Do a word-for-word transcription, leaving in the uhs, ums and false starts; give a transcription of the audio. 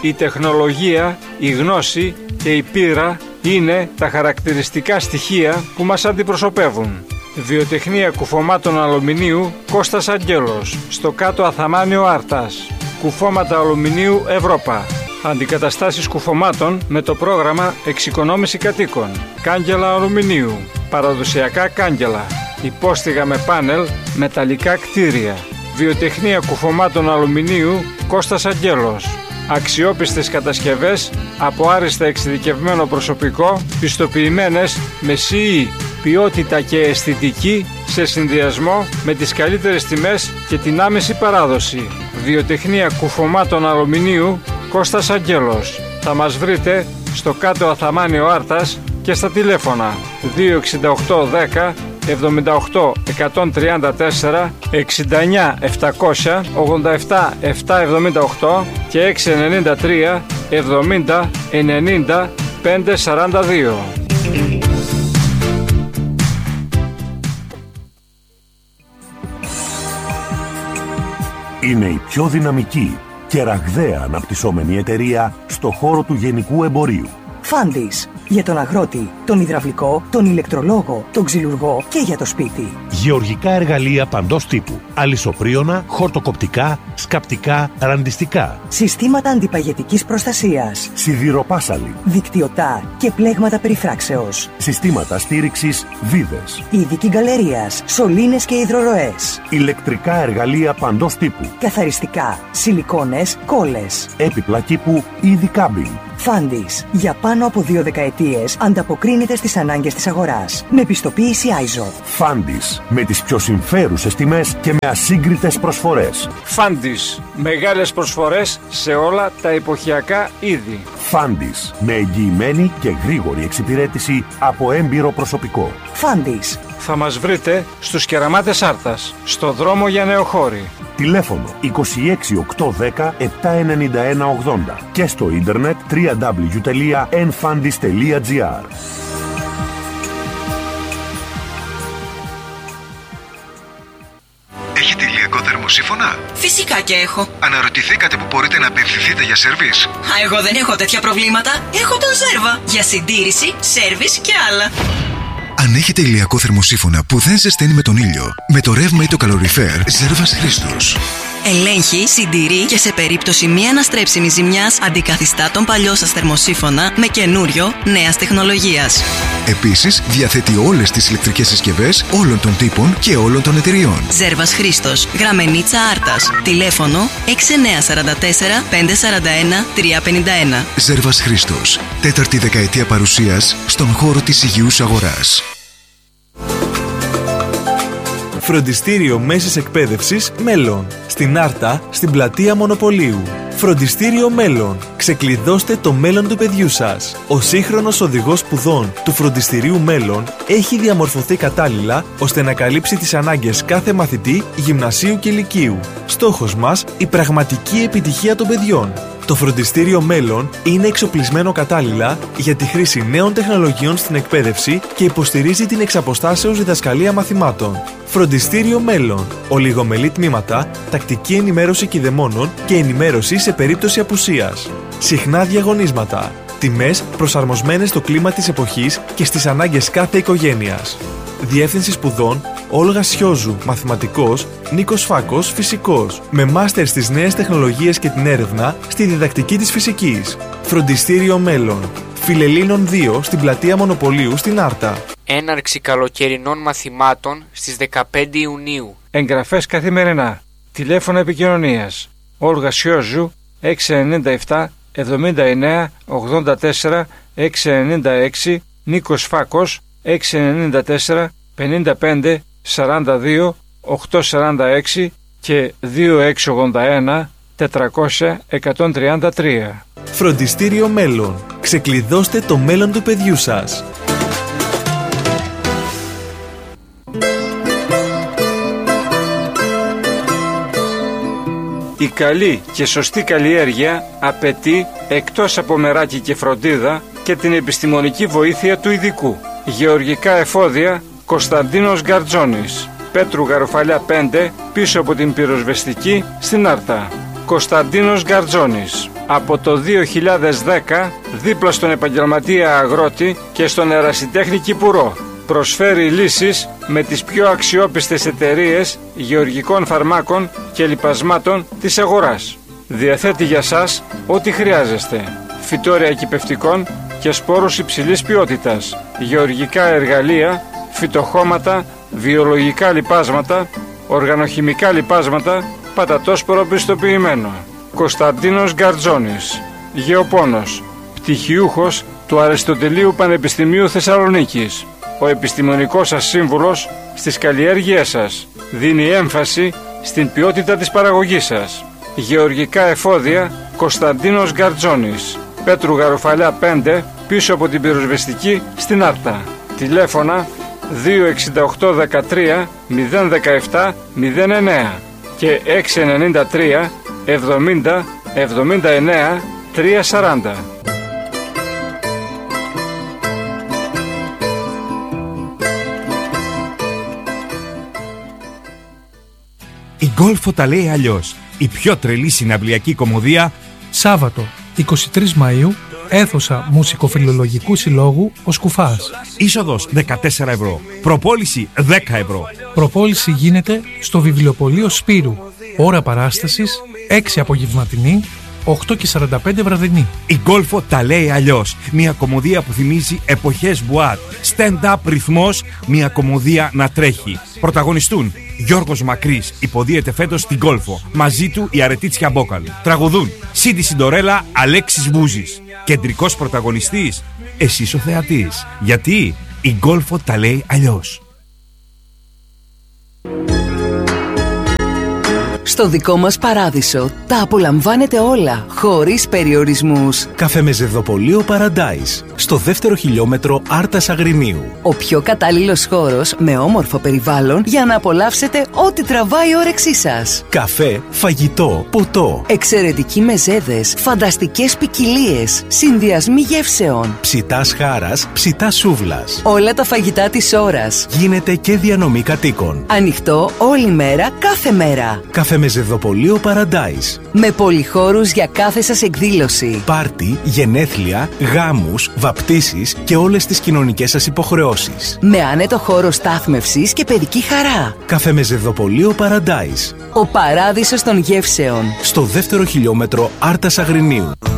Η τεχνολογία, η γνώση και η πείρα είναι τα χαρακτηριστικά στοιχεία που μας αντιπροσωπεύουν. Βιοτεχνία κουφωμάτων αλουμινίου Κώστας Αγγέλος, στο κάτω Αθαμάνιο Άρτας. Κουφώματα αλουμινίου Ευρώπα. Αντικαταστάσεις κουφωμάτων με το πρόγραμμα Εξοικονόμηση Κατοίκων. Κάγκελα αλουμινίου. Παραδοσιακά κάγκελα. Υπόστιγα με πάνελ, μεταλλικά κτίρια. Βιοτεχνία κουφωμάτων αλουμινίου Κώστας Αγγέλος. Αξιόπιστες κατασκευές από άριστα εξειδικευμένο προσωπικό, πιστοποιημένες με σι ι, ποιότητα και αισθητική σε συνδυασμό με τις καλύτερες τιμές και την άμεση παράδοση. Βιοτεχνία κουφωμάτων αλουμινίου Κώστας Αγγέλος. Θα μας βρείτε στο κάτω Αθαμάνιο Άρτας και στα τηλέφωνα δύο εξήντα οκτώ δέκα εβδομήντα οκτώ εκατόν τριάντα τέσσερα, εξήντα εννιά επτακόσια ογδόντα επτά επτακόσια εβδομήντα οκτώ και έξι εννιά τρία εβδομήντα ενενήντα πεντακόσια σαράντα δύο. Είναι η πιο δυναμική και ραγδαία αναπτυσσόμενη εταιρεία στο χώρο του γενικού εμπορίου. Φάντις. Για τον αγρότη, τον υδραυλικό, τον ηλεκτρολόγο, τον ξυλουργό και για το σπίτι. Γεωργικά εργαλεία παντός τύπου. Αλυσοπρίωνα, χορτοκοπτικά, σκαπτικά, ραντιστικά. Συστήματα αντιπαγετικής προστασίας. Σιδηροπάσαλοι. Δικτυωτά και πλέγματα περιφράξεως. Συστήματα στήριξης βίδες. Ειδική γκαλερίας, σωλήνες και υδροροές. Ηλεκτρικά εργαλεία παντός τύπου. Καθαριστικά, σιλικόνες, κόλλες. Έπιπλα κήπου, είδη κάμπινγκ. Φάντις. Για πάνω από δύο δεκαετίες ανταποκρίνεται στις ανάγκες της αγοράς. Με πιστοποίηση άιζο. Φάντις. Με τις πιο συμφέρουσες τιμές και με ασύγκριτες προσφορές. Φάντις. Μεγάλες προσφορές σε όλα τα εποχιακά είδη. Φάντις. Με εγγυημένη και γρήγορη εξυπηρέτηση από έμπειρο προσωπικό. Φάντις. Θα μας βρείτε στους Κεραμάτες Άρτας, στο δρόμο για Νεοχώρη. Τηλέφωνο είκοσι έξι οκτακόσια δέκα επτακόσια ενενήντα ένα ογδόντα και στο ίντερνετ double-u double-u double-u τελεία enfandis τελεία gr. Έχετε ηλιακό θερμοσύφωνα? Φυσικά και έχω. Αναρωτηθήκατε που μπορείτε να απευθυνθείτε για σερβίς? Α, εγώ δεν έχω τέτοια προβλήματα. Έχω τον Ζέρβα για συντήρηση, σέρβις και άλλα. Αν έχετε ηλιακό θερμοσύφωνα που δεν ζεσταίνει με τον ήλιο, με το ρεύμα ή το καλοριφέρ Ζέρβας Χρήστος. Ελέγχει, συντηρεί και σε περίπτωση μη αναστρέψιμης ζημιάς αντικαθιστά τον παλιό σας θερμοσύφωνα με καινούριο νέας τεχνολογίας. Επίσης, διαθέτει όλες τις ηλεκτρικές συσκευές όλων των τύπων και όλων των εταιριών. Ζέρβας Χρήστος, Γραμμενίτσα Άρτας. Τηλέφωνο έξι εννιά τέσσερα τέσσερα πέντε τέσσερα ένα τρία πέντε ένα. Ζέρβας Χρήστος. Τέταρτη δεκαετία παρουσίας στον χώρο της υγιούς αγοράς. Φροντιστήριο Μέσης Εκπαίδευσης Μέλλον. Στην Άρτα, στην πλατεία Μονοπωλίου. Φροντιστήριο Μέλλον. Ξεκλειδώστε το μέλλον του παιδιού σας. Ο σύγχρονος οδηγός σπουδών του Φροντιστηρίου Μέλλον έχει διαμορφωθεί κατάλληλα ώστε να καλύψει τις ανάγκες κάθε μαθητή γυμνασίου και λυκείου. Στόχος μας, η πραγματική επιτυχία των παιδιών. Το Φροντιστήριο Μέλλον είναι εξοπλισμένο κατάλληλα για τη χρήση νέων τεχνολογιών στην εκπαίδευση και υποστηρίζει την εξαποστάσεως διδασκαλία μαθημάτων. Φροντιστήριο Μέλλον. Ολιγομελή τμήματα, τακτική ενημέρωση κηδεμόνων και ενημέρωση σε περίπτωση απουσίας. Συχνά διαγωνίσματα. Τιμές προσαρμοσμένες στο κλίμα της εποχής και στις ανάγκες κάθε οικογένειας. Διεύθυνση σπουδών Όλγα Σιόζου, μαθηματικός, Νίκος Φάκος, φυσικός. Με μάστερ στις νέες τεχνολογίες και την έρευνα στη διδακτική της φυσικής. Φροντιστήριο Μέλλον. Φιλελλήνων δύο στην πλατεία Μονοπωλίου στην Άρτα. Έναρξη καλοκαιρινών μαθημάτων στις δεκαπέντε Ιουνίου. Εγγραφές καθημερινά. Τηλέφωνο επικοινωνίας Όλγα Σιόζου έξι εννιά επτά εβδομήντα εννέα ογδόντα τέσσερα έξι εννιά έξι, Νίκος Φάκος έξι εννιά τέσσερα πενήντα πέντε σαράντα δύο οκτακόσια σαράντα έξι και δύο έξι ογδόντα ένα τετρακόσια εκατόν τριάντα τρία. Φροντιστήριο Μέλλον. Ξεκλειδώστε το μέλλον του παιδιού σας. Η καλή και σωστή καλλιέργεια απαιτεί, εκτός από μεράκι και φροντίδα, και την επιστημονική βοήθεια του ειδικού. Γεωργικά εφόδια Κωνσταντίνος Γκαρτζόνης, Πέτρου Γαροφαλιά πέντε, πίσω από την πυροσβεστική στην Άρτα. Κωνσταντίνος Γκαρτζόνης. Από το δύο χιλιάδες δέκα, δίπλα στον επαγγελματία αγρότη και στον ερασιτέχνη κυπουρό, προσφέρει λύσεις με τις πιο αξιόπιστες εταιρείες γεωργικών φαρμάκων και λιπασμάτων της αγοράς. Διαθέτει για σας ό,τι χρειάζεστε: φυτόρια κυπευτικών και σπόρους υψηλής ποιότητας, γεωργικά εργαλεία, φυτοχώματα, βιολογικά λιπάσματα, οργανοχημικά λιπάσματα, πατατόσπορο πιστοποιημένο. Κωνσταντίνος Γκαρτζόνης, γεωπόνος, πτυχιούχος του Αριστοτελείου Πανεπιστημίου Θεσσαλονίκης. Ο επιστημονικός σας σύμβουλος στις καλλιέργειές σας. Δίνει έμφαση στην ποιότητα της παραγωγής σας. Γεωργικά εφόδια Κωνσταντίνος Γκαρτζόνης, Πέτρου Γαρουφαλιά πέντε, πίσω από την πυροσβεστική στην Άρτα. Τηλέφωνα δύο εξήντα οκτώ δεκατρία μηδέν δεκαεπτά μηδέν εννέα και έξι εννιά τρία εβδομήντα εβδομήντα εννέα τριακόσια σαράντα. Η Γκόλφο τα λέει αλλιώς. Η πιο τρελή συναυλιακή κομμωδία. Σάββατο, εικοστή τρίτη Μαΐου, αίθουσα Μουσικοφιλολογικού Συλλόγου Ο Σκουφάς. Είσοδος δεκατέσσερα ευρώ. Προπόληση δέκα ευρώ. Προπόληση γίνεται στο βιβλιοπωλείο Σπύρου. Ώρα παράστασης έξι απογευματινή, οκτώ και σαράντα πέντε βραδινή. Η Γκόλφο τα λέει αλλιώς. Μια κομμωδία που θυμίζει εποχές μπουάτ. Stand-up ρυθμός, μια κομμωδία να τρέχει. Πρωταγωνιστούν Γιώργος Μακρύς, υποδίεται φέτος στην Γκόλφο. Μαζί του η Αρετίτσια Μπόκαλ. Τραγουδούν Σίντι Συντορέλα, Αλέξης Μπούζης. Κεντρικός πρωταγωνιστής, εσείς ο θεατής. Γιατί η Γκόλφο τα λέει αλλιώς. Στο δικό μας παράδεισο τα απολαμβάνετε όλα, χωρίς περιορισμούς. Καφέ με Ζευδοπωλείο Paradise, στο δεύτερο χιλιόμετρο Άρτας Αγρινίου. Ο πιο κατάλληλος χώρος με όμορφο περιβάλλον για να απολαύσετε ό,τι τραβάει η όρεξή σας. Καφέ, φαγητό, ποτό. Εξαιρετικοί μεζέδες, φανταστικές ποικιλίες, συνδυασμοί γεύσεων. Ψητάς χάρας, ψητάς σούβλας. Όλα τα φαγητά της ώρας. Γίνεται και διανομή κατοίκων. Ανοιχτό όλη μέρα, κάθε μέρα. Καφέ με Ζευδοπωλείο Paradise. Με πολυχώρους για κάθε σας εκδήλωση. Πάρτι, γενέθλια, γάμους, βαπτίσεις και όλες τις κοινωνικές σας υποχρεώσεις. Με άνετο χώρο στάθμευσης και παιδική χαρά. Καφέ με Ζευδοπωλείο Paradise. Ο παράδεισος των γεύσεων. Στο δεύτερο χιλιόμετρο Άρτας Αγρινίου.